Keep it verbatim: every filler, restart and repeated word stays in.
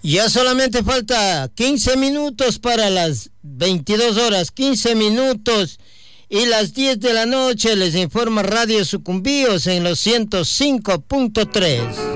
Ya solamente falta quince minutos para las veintidós horas, quince minutos y las diez de la noche, les informa Radio Sucumbíos en los ciento cinco punto tres.